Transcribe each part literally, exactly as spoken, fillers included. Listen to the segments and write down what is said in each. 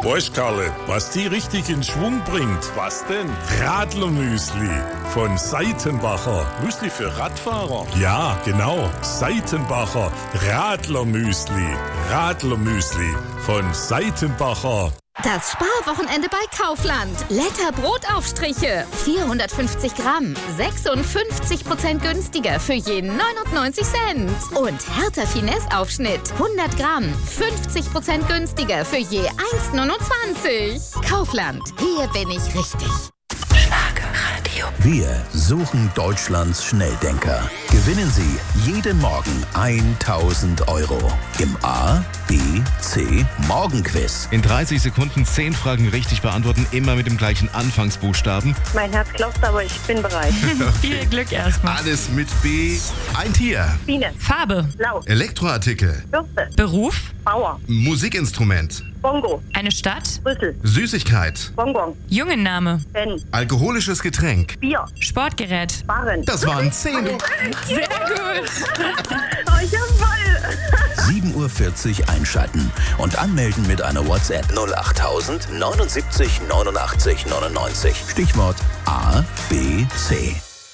Weißt, Karle, was die richtig in Schwung bringt? Was denn? Radlermüsli von Seitenbacher. Müsli für Radfahrer? Ja, genau. Seitenbacher Radlermüsli. Radlermüsli von Seitenbacher. Das Sparwochenende bei Kaufland. Letter Brotaufstriche. vierhundertfünfzig Gramm. sechsundfünfzig Prozent günstiger für je neunundneunzig Cent. Und Hertha Finesse Aufschnitt. hundert Gramm. fünfzig Prozent günstiger für je eins neunundzwanzig. Kaufland. Hier bin ich richtig. Schlagerradio. Wir suchen Deutschlands Schnelldenker. Gewinnen Sie jeden Morgen tausend Euro im A, B, C Morgenquiz. In dreißig Sekunden zehn Fragen richtig beantworten, immer mit dem gleichen Anfangsbuchstaben. Mein Herz klopft, aber ich bin bereit. Okay. Viel Glück erstmal. Alles mit B. Ein Tier. Biene. Farbe. Blau. Elektroartikel. Bürste. Beruf. Bauer. Musikinstrument. Bongo. Eine Stadt. Brüssel. Süßigkeit. Bonbon. Jungenname. Ben. Alkoholisches Getränk. Bier. Sportgerät. Barren. Das waren zehn. Sehr gut. Oh, ich hab voll. sieben Uhr vierzig einschalten und anmelden mit einer WhatsApp null achttausend neunundsiebzig neunundachtzig neunundneunzig. Stichwort A, B, C.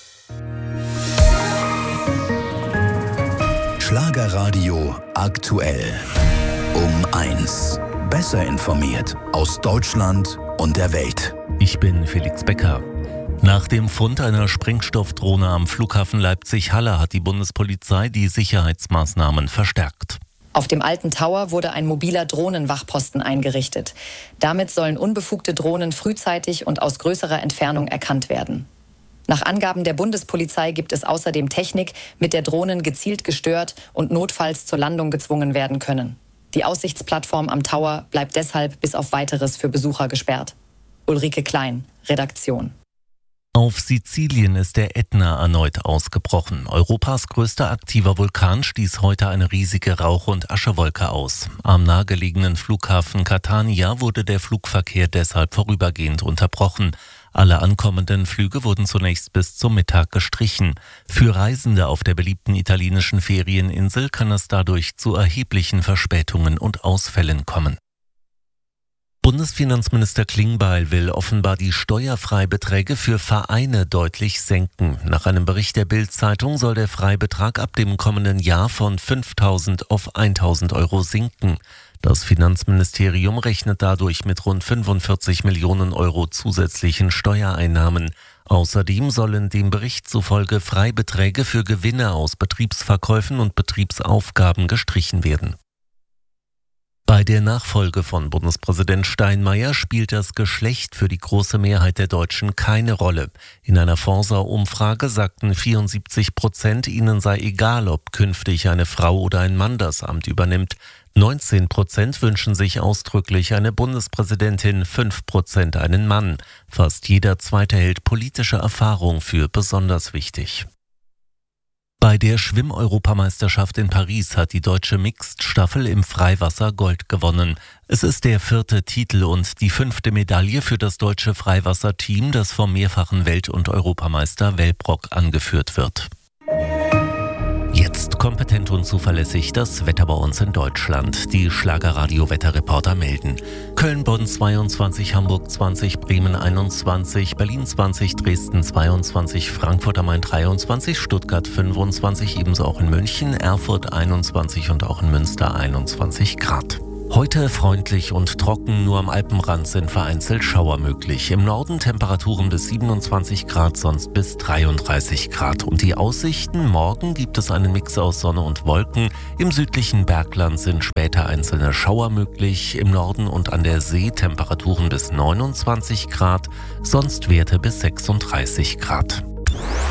Schlagerradio aktuell. Um eins. Besser informiert aus Deutschland und der Welt. Ich bin Felix Becker. Nach dem Fund einer Sprengstoffdrohne am Flughafen Leipzig-Halle hat die Bundespolizei die Sicherheitsmaßnahmen verstärkt. Auf dem alten Tower wurde ein mobiler Drohnenwachposten eingerichtet. Damit sollen unbefugte Drohnen frühzeitig und aus größerer Entfernung erkannt werden. Nach Angaben der Bundespolizei gibt es außerdem Technik, mit der Drohnen gezielt gestört und notfalls zur Landung gezwungen werden können. Die Aussichtsplattform am Tower bleibt deshalb bis auf Weiteres für Besucher gesperrt. Ulrike Klein, Redaktion. Auf Sizilien ist der Ätna erneut ausgebrochen. Europas größter aktiver Vulkan stieß heute eine riesige Rauch- und Aschewolke aus. Am nahegelegenen Flughafen Catania wurde der Flugverkehr deshalb vorübergehend unterbrochen. Alle ankommenden Flüge wurden zunächst bis zum Mittag gestrichen. Für Reisende auf der beliebten italienischen Ferieninsel kann es dadurch zu erheblichen Verspätungen und Ausfällen kommen. Bundesfinanzminister Klingbeil will offenbar die Steuerfreibeträge für Vereine deutlich senken. Nach einem Bericht der Bild-Zeitung soll der Freibetrag ab dem kommenden Jahr von fünftausend auf tausend Euro sinken. Das Finanzministerium rechnet dadurch mit rund fünfundvierzig Millionen Euro zusätzlichen Steuereinnahmen. Außerdem sollen dem Bericht zufolge Freibeträge für Gewinne aus Betriebsverkäufen und Betriebsaufgaben gestrichen werden. Bei der Nachfolge von Bundespräsident Steinmeier spielt das Geschlecht für die große Mehrheit der Deutschen keine Rolle. In einer Forsa-Umfrage sagten vierundsiebzig Prozent, ihnen sei egal, ob künftig eine Frau oder ein Mann das Amt übernimmt. neunzehn Prozent wünschen sich ausdrücklich eine Bundespräsidentin, fünf Prozent einen Mann. Fast jeder Zweite hält politische Erfahrung für besonders wichtig. Bei der Schwimm-Europameisterschaft in Paris hat die deutsche Mixed-Staffel im Freiwasser Gold gewonnen. Es ist der vierte Titel und die fünfte Medaille für das deutsche Freiwasserteam, das vom mehrfachen Welt- und Europameister Wellbrock angeführt wird. Jetzt kompetent und zuverlässig das Wetter bei uns in Deutschland. Die Schlagerradio-Wetterreporter melden. Köln, Bonn zweiundzwanzig, Hamburg zwanzig, Bremen einundzwanzig, Berlin zwanzig, Dresden zweiundzwanzig, Frankfurt am Main dreiundzwanzig, Stuttgart fünfundzwanzig, ebenso auch in München, Erfurt einundzwanzig und auch in Münster einundzwanzig Grad. Heute freundlich und trocken, nur am Alpenrand sind vereinzelt Schauer möglich. Im Norden Temperaturen bis siebenundzwanzig Grad, sonst bis dreiunddreißig Grad. Und die Aussichten: Morgen gibt es einen Mix aus Sonne und Wolken. Im südlichen Bergland sind später einzelne Schauer möglich. Im Norden und an der See Temperaturen bis neunundzwanzig Grad, sonst Werte bis sechsunddreißig Grad.